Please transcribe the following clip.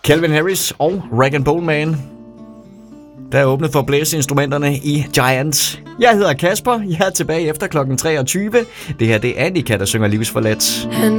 Calvin Harris og Rag & Bone Man. Der er åbnet for blæseinstrumenterne i Giants. Jeg hedder Kasper. Jeg er tilbage efter klokken 23. Det her det er Annika, der synger Livsforladt.